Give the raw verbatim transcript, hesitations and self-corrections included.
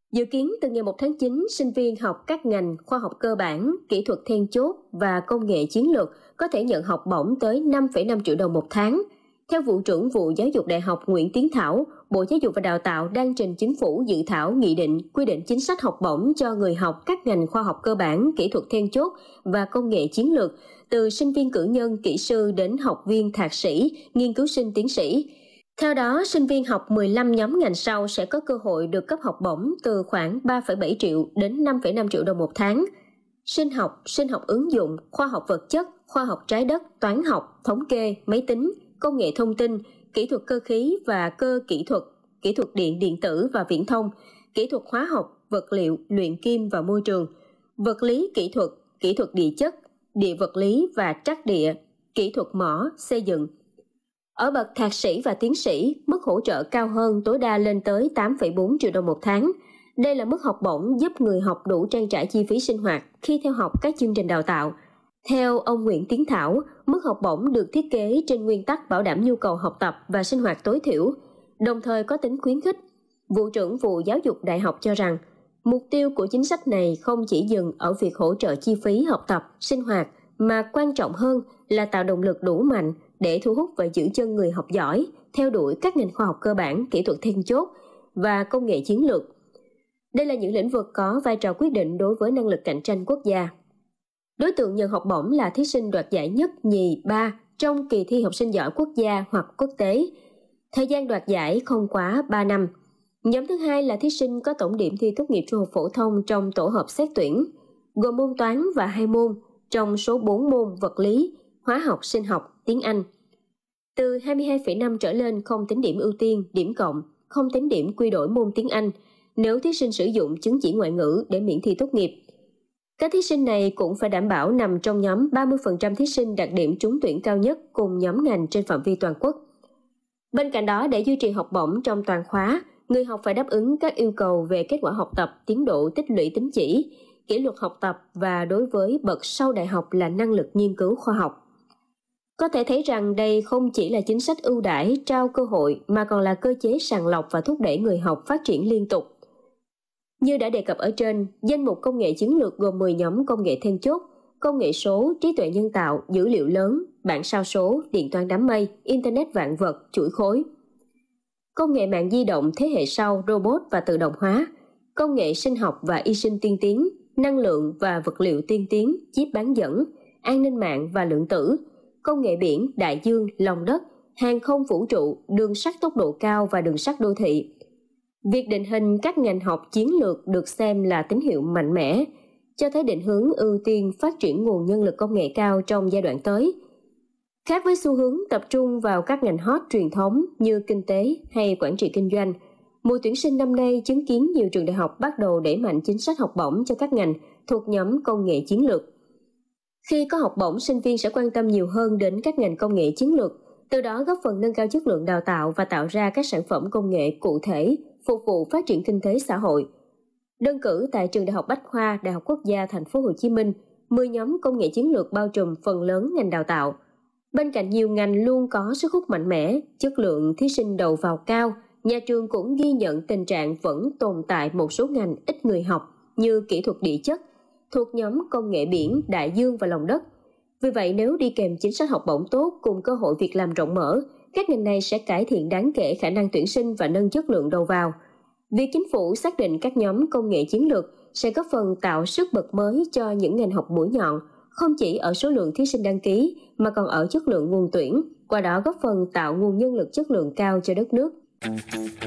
Dự kiến từ ngày một tháng chín, sinh viên học các ngành khoa học cơ bản, kỹ thuật then chốt và công nghệ chiến lược có thể nhận học bổng tới năm phẩy năm triệu đồng một tháng. Theo Vụ trưởng Vụ Giáo dục Đại học Nguyễn Tiến Thảo, Bộ Giáo dục và Đào tạo đang trình Chính phủ dự thảo nghị định quy định chính sách học bổng cho người học các ngành khoa học cơ bản, kỹ thuật then chốt và công nghệ chiến lược, từ sinh viên cử nhân, kỹ sư đến học viên thạc sĩ, nghiên cứu sinh, tiến sĩ. Theo đó, sinh viên học mười lăm nhóm ngành sau sẽ có cơ hội được cấp học bổng từ khoảng ba phẩy bảy triệu đến năm phẩy năm triệu đồng một tháng. Sinh học, sinh học ứng dụng, khoa học vật chất, khoa học trái đất, toán học, thống kê, máy tính, công nghệ thông tin, kỹ thuật cơ khí và cơ kỹ thuật, kỹ thuật điện điện tử và viễn thông, kỹ thuật hóa học, vật liệu, luyện kim và môi trường, vật lý kỹ thuật, kỹ thuật địa chất, địa vật lý và trắc địa, kỹ thuật mỏ, xây dựng. Ở bậc thạc sĩ và tiến sĩ, mức hỗ trợ cao hơn tối đa lên tới tám phẩy bốn triệu đồng một tháng. Đây là mức học bổng giúp người học đủ trang trải chi phí sinh hoạt khi theo học các chương trình đào tạo. Theo ông Nguyễn Tiến Thảo, mức học bổng được thiết kế trên nguyên tắc bảo đảm nhu cầu học tập và sinh hoạt tối thiểu, đồng thời có tính khuyến khích. Vụ trưởng Vụ Giáo dục Đại học cho rằng, mục tiêu của chính sách này không chỉ dừng ở việc hỗ trợ chi phí học tập, sinh hoạt, mà quan trọng hơn là tạo động lực đủ mạnh để thu hút và giữ chân người học giỏi, theo đuổi các ngành khoa học cơ bản, kỹ thuật then chốt và công nghệ chiến lược. Đây là những lĩnh vực có vai trò quyết định đối với năng lực cạnh tranh quốc gia. Đối tượng nhận học bổng là thí sinh đoạt giải nhất, nhì, ba trong kỳ thi học sinh giỏi quốc gia hoặc quốc tế. Thời gian đoạt giải không quá ba năm. Nhóm thứ hai là thí sinh có tổng điểm thi tốt nghiệp trung học phổ thông trong tổ hợp xét tuyển, gồm môn toán và hai môn trong số bốn môn vật lý, hóa học, sinh học, tiếng Anh. Từ hai mươi hai phẩy năm trở lên không tính điểm ưu tiên, điểm cộng, không tính điểm quy đổi môn tiếng Anh nếu thí sinh sử dụng chứng chỉ ngoại ngữ để miễn thi tốt nghiệp. Các thí sinh này cũng phải đảm bảo nằm trong nhóm ba mươi phần trăm thí sinh đạt điểm trúng tuyển cao nhất cùng nhóm ngành trên phạm vi toàn quốc. Bên cạnh đó, để duy trì học bổng trong toàn khóa, người học phải đáp ứng các yêu cầu về kết quả học tập, tiến độ tích lũy tín chỉ, kỷ luật học tập và đối với bậc sau đại học là năng lực nghiên cứu khoa học. Có thể thấy rằng đây không chỉ là chính sách ưu đãi trao cơ hội mà còn là cơ chế sàng lọc và thúc đẩy người học phát triển liên tục. Như đã đề cập ở trên, danh mục công nghệ chiến lược gồm mười nhóm công nghệ then chốt: công nghệ số, trí tuệ nhân tạo, dữ liệu lớn, bản sao số, điện toán đám mây, Internet vạn vật, chuỗi khối. Công nghệ mạng di động thế hệ sau, robot và tự động hóa, công nghệ sinh học và y sinh tiên tiến, năng lượng và vật liệu tiên tiến, chip bán dẫn, an ninh mạng và lượng tử, công nghệ biển, đại dương, lòng đất, hàng không vũ trụ, đường sắt tốc độ cao và đường sắt đô thị. Việc định hình các ngành học chiến lược được xem là tín hiệu mạnh mẽ, cho thấy định hướng ưu tiên phát triển nguồn nhân lực công nghệ cao trong giai đoạn tới. Khác với xu hướng tập trung vào các ngành hot truyền thống như kinh tế hay quản trị kinh doanh, mùa tuyển sinh năm nay chứng kiến nhiều trường đại học bắt đầu đẩy mạnh chính sách học bổng cho các ngành thuộc nhóm công nghệ chiến lược. Khi có học bổng, sinh viên sẽ quan tâm nhiều hơn đến các ngành công nghệ chiến lược, từ đó góp phần nâng cao chất lượng đào tạo và tạo ra các sản phẩm công nghệ cụ thể phục vụ phát triển kinh tế xã hội. Đơn cử tại trường Đại học Bách khoa, Đại học Quốc gia Thành phố Hồ Chí Minh, mười nhóm công nghệ chiến lược bao trùm phần lớn ngành đào tạo. Bên cạnh nhiều ngành luôn có sức hút mạnh mẽ, chất lượng thí sinh đầu vào cao, nhà trường cũng ghi nhận tình trạng vẫn tồn tại một số ngành ít người học như kỹ thuật địa chất, thuộc nhóm công nghệ biển, đại dương và lòng đất. Vì vậy, nếu đi kèm chính sách học bổng tốt cùng cơ hội việc làm rộng mở, các ngành này sẽ cải thiện đáng kể khả năng tuyển sinh và nâng chất lượng đầu vào. Việc chính phủ xác định các nhóm công nghệ chiến lược sẽ góp phần tạo sức bật mới cho những ngành học mũi nhọn, không chỉ ở số lượng thí sinh đăng ký mà còn ở chất lượng nguồn tuyển, qua đó góp phần tạo nguồn nhân lực chất lượng cao cho đất nước.